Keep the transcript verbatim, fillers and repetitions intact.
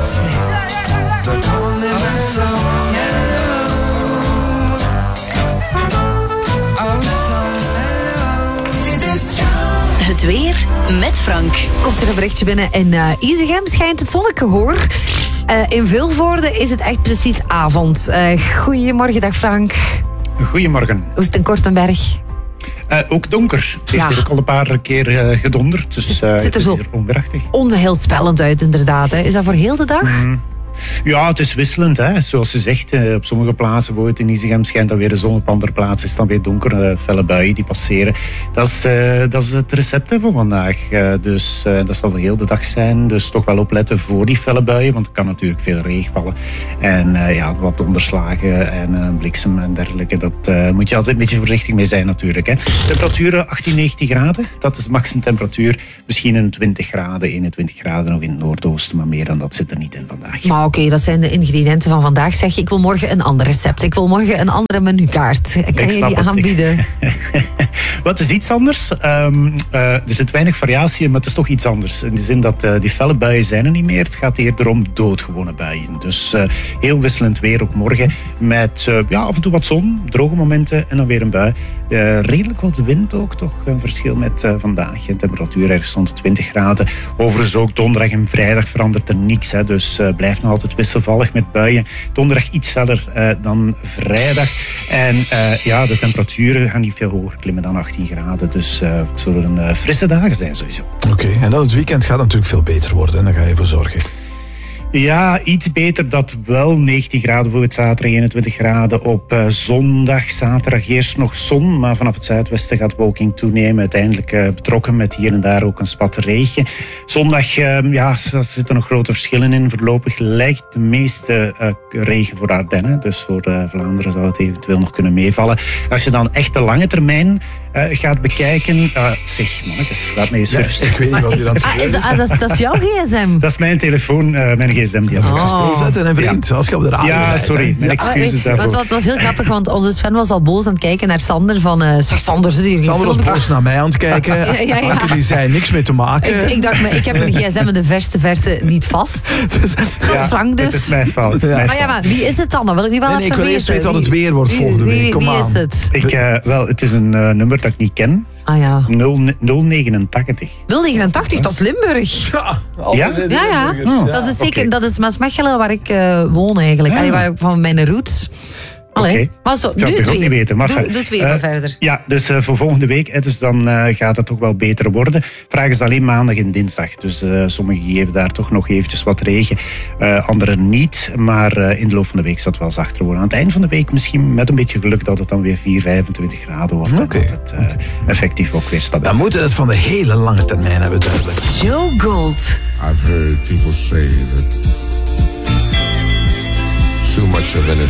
hurts me. But only my soul yellow. Oh, so mellow. Het weer met Frank. Komt er een berichtje binnen. In uh, Isegem schijnt het zonnetje hoor. Uh, in Vilvoorde is het echt precies avond. Uh, goedemorgen, dag Frank. Goedemorgen. Hoe is het in Kortenberg? Uh, ook donker. Het heeft Ja. hier ook al een paar keer uh, gedonderd. Dus uh, Het ziet er zo is hier onweerachtig. onheilspellend uit inderdaad. Hè. Is dat voor heel de dag? Mm. Ja, het is wisselend. Hè. Zoals ze zegt, uh, op sommige plaatsen, bijvoorbeeld in Isegem, schijnt dan weer de zon. Op andere plaatsen is dan weer donker, uh, felle buien die passeren. Dat is, uh, dat is het recept hè, voor vandaag. Uh, dus uh, dat zal voor heel de dag zijn. Dus toch wel opletten voor die felle buien, want er kan natuurlijk veel regen vallen. En uh, ja, wat donderslagen en uh, bliksem en dergelijke. Dat uh, moet je altijd een beetje voorzichtig mee zijn natuurlijk. Hè. Temperaturen achttien, negentien graden. Dat is de maximumtemperatuur. Misschien een twintig graden, eenentwintig graden nog in het noordoosten. Maar meer dan dat zit er niet in vandaag. Maar oké, okay, dat zijn de ingrediënten van vandaag. Zeg je, ik wil morgen een ander recept. Ik wil morgen een andere menukaart. Kan Ik je snap die het. aanbieden? Wat is iets anders? Um, uh, er zit weinig variatie in, maar het is toch iets anders. In de zin dat uh, die felle buien zijn er niet meer. Het gaat eerder om doodgewone buien. Dus uh, heel wisselend weer ook morgen. Met uh, ja, af en toe wat zon, droge momenten en dan weer een bui. Uh, redelijk wat wind ook, toch een verschil met uh, vandaag. De temperatuur ergens rond de twintig graden. Overigens ook donderdag en vrijdag verandert er niks. Hè. Dus uh, blijft nog altijd wisselvallig met buien. Donderdag iets feller uh, dan vrijdag. En uh, ja, de temperaturen gaan niet veel hoger klimmen dan achttien graden. Dus uh, het zullen uh, frisse dagen zijn sowieso. Oké, okay, en dan het weekend gaat natuurlijk veel beter worden. En daar ga je voor zorgen. Ja, iets beter. Dat wel negentien graden voor het zaterdag, eenentwintig graden op uh, zondag. Zaterdag eerst nog zon, maar vanaf het zuidwesten gaat bewolking toenemen. Uiteindelijk uh, betrokken met hier en daar ook een spat regen. Zondag, uh, ja, er zitten nog grote verschillen in. Voorlopig lijkt de meeste uh, regen voor Ardennen. Dus voor uh, Vlaanderen zou het eventueel nog kunnen meevallen. Als je dan echt de lange termijn uh, gaat bekijken... Uh, zeg, mannetjes, laat me eens Ja, rustig. ik weet niet wat je aan het Ah, gebeuren is, is. ah, dat, is, dat is jouw gsm? Dat is mijn telefoon, uh, mijn gsm. Die had ik Oh. Stilzetten en vriend, als je op de radio Ja, rijdt, sorry, hè. mijn Ja. excuses Ah, daarvoor. het, was, het was heel grappig, want onze Sven was al boos aan het kijken naar Sander van... Uh, zeg, Sander, zit hier geen Sander was filmpjes? boos naar mij aan het kijken. Ja, ja, ja. Anke die zei niks mee te maken. Ik, ik dacht, me, ik heb mijn gsm in de verste verte niet vast. Dus- Dat is Ja, Frank Het is dus. mijn fout. Ja. Mijn Maar ja, fout. maar wie is het dan? Dat wil ik niet wel Nee, nee, even ik wil eerst weten. weten wat het Wie- weer wordt wie- volgende wie- week. Kom Wie aan. is het? Ik, uh, wel, het is een uh, nummer dat ik niet ken. Ah ja. nul negenentachtig. nul negenentachtig, dat is Limburg. Ja? Ja, ja. Dat is zeker, oké. dat is Maasmechelen waar ik uh, woon eigenlijk. Ah. Allee, waar ik van mijn roots. Allee. Oké. Maar zo, Ik zou nu het het ook weer. niet weten, maar doe, enfin, doe het weer uh, maar verder. Ja, dus uh, voor volgende week hè, dus dan uh, gaat het toch wel beter worden. Vraag is alleen maandag en dinsdag. Dus uh, sommigen geven daar toch nog eventjes wat regen. Uh, anderen niet. Maar uh, in de loop van de week zal het wel zachter worden. Aan het eind van de week misschien met een beetje geluk dat het dan weer vier, vijfentwintig graden wordt. Oké. En dat het uh, effectief ook weer stabiel. Dan moeten we het van de hele lange termijn hebben duidelijk. Joe Gold. I've heard people say that too much of anything